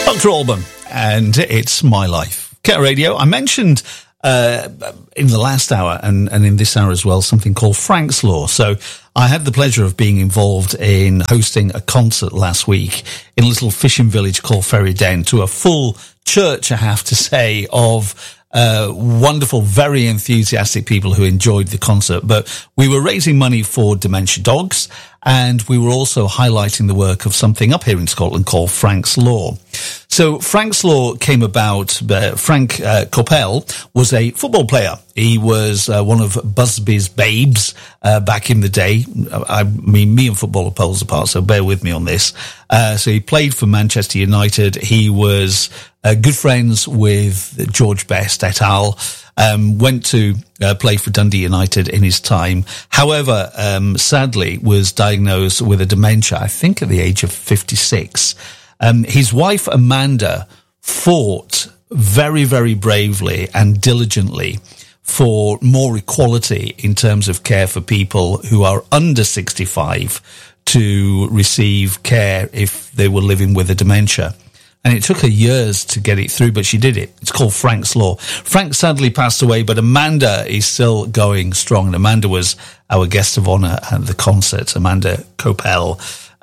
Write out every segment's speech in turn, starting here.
Dr. Alban, and it's My Life. Care Radio. I mentioned in the last hour and in this hour as well something called Frank's Law. So I had the pleasure of being involved in hosting a concert last week in a little fishing village called Ferryden to a full church, I have to say, of wonderful, very enthusiastic people who enjoyed the concert. But we were raising money for dementia dogs, and we were also highlighting the work of something up here in Scotland called Frank's Law. So Frank's Law came about, Frank Coppell was a football player. He was one of Busby's babes back in the day. I mean, me and football are poles apart, so bear with me on this. So he played for Manchester United. He was good friends with George Best et al., went to play for Dundee United in his time. However, sadly, was diagnosed with a dementia, I think at the age of 56. His wife, Amanda, fought very, very bravely and diligently for more equality in terms of care for people who are under 65 to receive care if they were living with a dementia. And it took her years to get it through, but she did it. It's called Frank's Law. Frank sadly passed away, but Amanda is still going strong. And Amanda was our guest of honour at the concert, Amanda Coppell.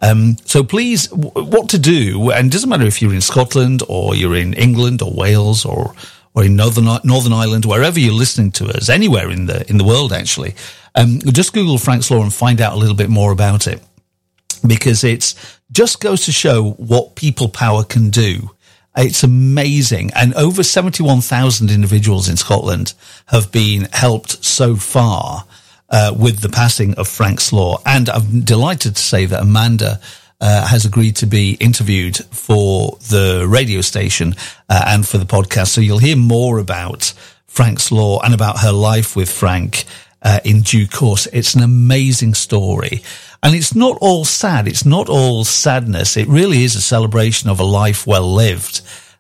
So please, what to do, and it doesn't matter if you're in Scotland or you're in England or Wales or in Northern Ireland, wherever you're listening to us, anywhere in the world actually, just Google Frank's Law and find out a little bit more about it, because it's just goes to show what people power can do. It's amazing, and over 71,000 individuals in Scotland have been helped so far with the passing of Frank's Law. And I'm delighted to say that Amanda has agreed to be interviewed for the radio station and for the podcast. So you'll hear more about Frank's Law and about her life with Frank in due course. It's an amazing story. And it's not all sad. It's not all sadness. It really is a celebration of a life well lived.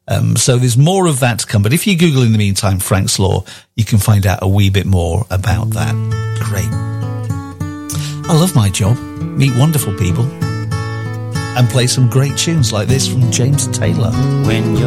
So there's more of that to come. But if you Google in the meantime Frank's Law, you can find out a wee bit more about that. Great. I love my job. Meet wonderful people and play some great tunes like this from James Taylor. When you're